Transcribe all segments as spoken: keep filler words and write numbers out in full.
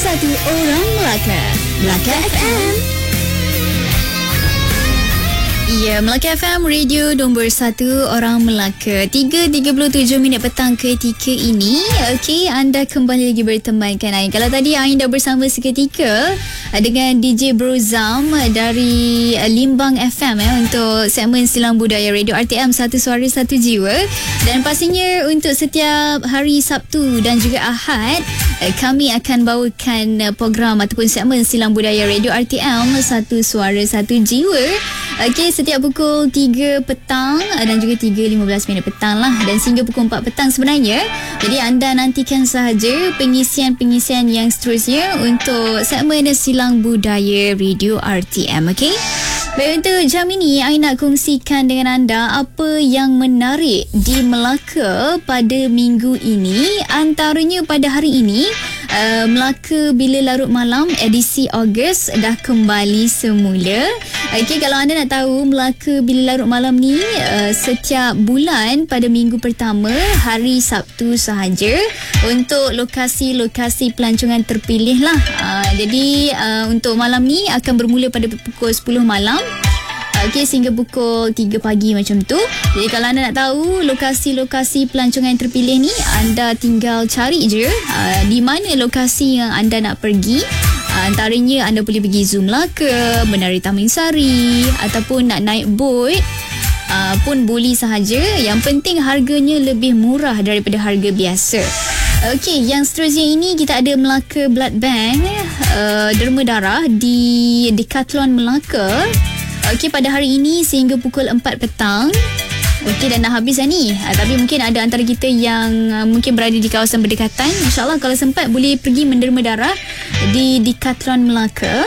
satu orang Melaka. Melaka F M. Ya, Melaka F M, radio nombor satu orang Melaka. tiga tiga puluh tujuh minit petang ketika ini. Okey, anda kembali lagi bertemankan Ain. Kalau tadi Ain dah bersama seketika dengan D J Brozam dari Limbang F M ya, untuk segmen Silang Budaya Radio R T M Satu Suara Satu Jiwa. Dan pastinya untuk setiap hari Sabtu dan juga Ahad, kami akan bawakan program ataupun segmen Silang Budaya Radio R T M Satu Suara Satu Jiwa. Okey, setiap pukul tiga petang dan juga tiga lima belas minit petang lah, dan sehingga pukul empat petang sebenarnya. Jadi anda nantikan sahaja pengisian-pengisian yang seterusnya untuk segmen Silang Budaya Radio R T M. Okey, baik, untuk jam ini saya nak kongsikan dengan anda apa yang menarik di Melaka pada minggu ini. Antaranya pada hari ini, uh, Melaka Bila Larut Malam edisi Ogos dah kembali semula. Okey, kalau anda nak tahu, Melaka Bila Larut Malam ni uh, setiap bulan pada minggu pertama hari Sabtu sahaja untuk lokasi-lokasi pelancongan terpilih lah. Uh, jadi uh, untuk malam ni akan bermula pada pukul sepuluh malam. Okey, sehingga pukul tiga pagi macam tu. Jadi kalau anda nak tahu lokasi-lokasi pelancongan yang terpilih ni, anda tinggal cari je uh, di mana lokasi yang anda nak pergi. Uh, antaranya anda boleh pergi Zoo Melaka, Menara Taman Sari, ataupun nak naik bot uh, pun boleh sahaja. Yang penting harganya lebih murah daripada harga biasa. Okey, yang seterusnya ini kita ada Melaka Blood Bank uh, derma darah di Decathlon Melaka. Okey, pada hari ini sehingga pukul empat petang. Okey, dah nak habis dah ni. Ha, tapi mungkin ada antara kita yang uh, mungkin berada di kawasan berdekatan. InsyaAllah kalau sempat boleh pergi menderma darah di Decathlon Melaka.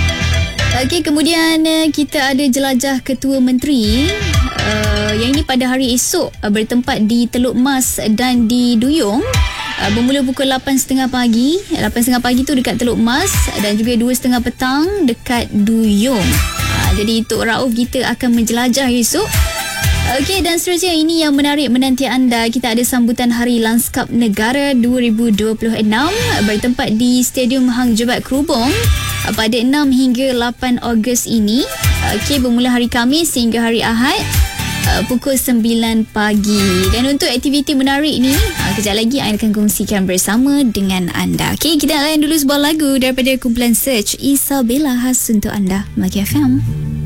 Okey, kemudian uh, kita ada jelajah Ketua Menteri. Uh, yang ini pada hari esok uh, bertempat di Teluk Mas dan di Duyung. Uh, bermula pukul lapan tiga puluh pagi. lapan tiga puluh pagi tu dekat Teluk Mas, dan juga dua tiga puluh petang dekat Duyung. Jadi Tok Rauf kita akan menjelajah esok. Okey, dan seterusnya ini yang menarik menanti anda. Kita ada sambutan Hari Lanskap Negara dua ribu dua puluh enam bertempat di Stadium Hang Jebat Kerubong pada enam hingga lapan Ogos ini. Okey, bermula hari Khamis hingga hari Ahad pukul sembilan pagi. Dan untuk aktiviti menarik ni, kejap lagi saya akan kongsikan bersama dengan anda. Okey, kita layan dulu sebuah lagu daripada kumpulan Search, Isabella khas untuk anda, Melaka F M.